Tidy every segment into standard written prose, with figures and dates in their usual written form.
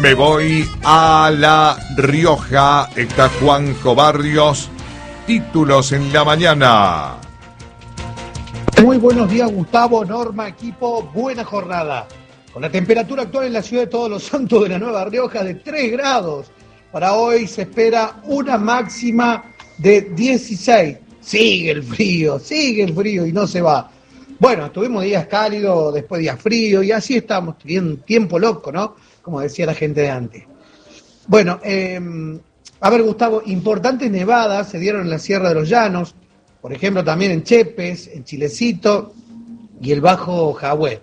Me voy a La Rioja. Está Juanjo Barrios. Títulos en la mañana. Muy buenos días, Gustavo, Norma, equipo. Buena jornada. Con la temperatura actual en la ciudad de Todos los Santos de la Nueva Rioja de 3 grados. Para hoy se espera una máxima de 16. Sigue el frío y no se va. Bueno, tuvimos días cálidos, después días fríos y así estamos teniendo un tiempo loco, ¿no? Como decía la gente de antes. Bueno, a ver, Gustavo, importantes nevadas se dieron en la Sierra de los Llanos, por ejemplo, también en Chepes, en Chilecito y el Bajo Jagüey.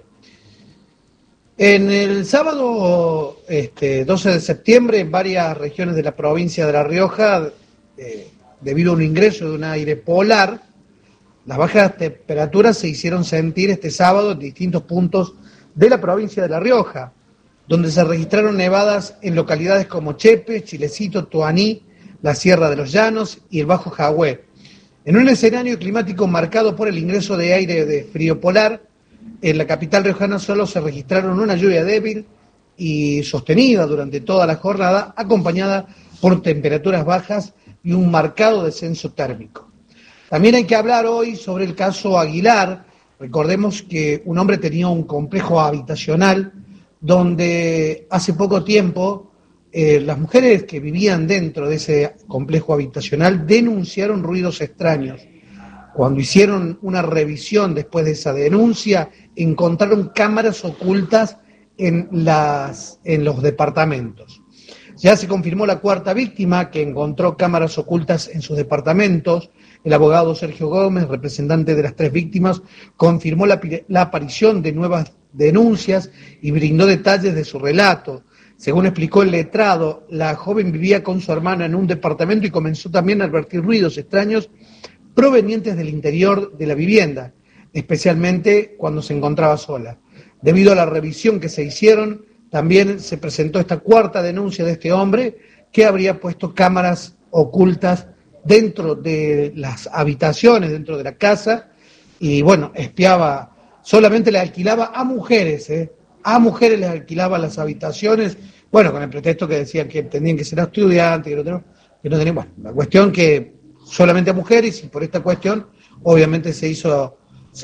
En el sábado 12 de septiembre, en varias regiones de la provincia de La Rioja, debido a un ingreso de un aire polar, las bajas temperaturas se hicieron sentir este sábado en distintos puntos de la provincia de La Rioja, donde se registraron nevadas en localidades como Chepes, Chilecito, Tuaní, la Sierra de los Llanos y el Bajo Jagüey. En un escenario climático marcado por el ingreso de aire de frío polar, en la capital riojana solo se registraron una lluvia débil y sostenida durante toda la jornada, acompañada por temperaturas bajas y un marcado descenso térmico. También hay que hablar hoy sobre el caso Aguilar. Recordemos que un hombre tenía un complejo habitacional donde hace poco tiempo las mujeres que vivían dentro de ese complejo habitacional denunciaron ruidos extraños. Cuando hicieron una revisión después de esa denuncia, encontraron cámaras ocultas en los departamentos. Ya se confirmó la cuarta víctima que encontró cámaras ocultas en sus departamentos. El abogado Sergio Gómez, representante de las 3 víctimas, confirmó la aparición de nuevas denuncias y brindó detalles de su relato. Según explicó el letrado, la joven vivía con su hermana en un departamento y comenzó también a advertir ruidos extraños provenientes del interior de la vivienda, especialmente cuando se encontraba sola. Debido a la revisión que se hicieron, también se presentó esta cuarta denuncia de este hombre que habría puesto cámaras ocultas dentro de las habitaciones, dentro de la casa, y bueno, espiaba, solamente le alquilaba a mujeres les alquilaba las habitaciones, bueno, con el pretexto que decían que tenían que ser estudiantes, que no tenían, bueno, la cuestión que solamente a mujeres, y por esta cuestión obviamente se hizo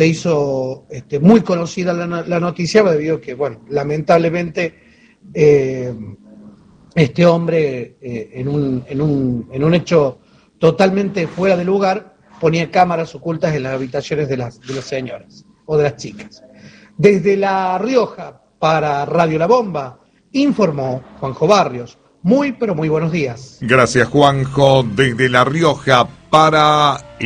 muy conocida la noticia, debido a que, bueno, lamentablemente este hombre en un hecho totalmente fuera de lugar ponía cámaras ocultas en las habitaciones de las señoras o de las chicas. Desde La Rioja para Radio La Bomba informó Juanjo Barrios. Muy pero muy buenos días. Gracias, Juanjo. Desde La Rioja para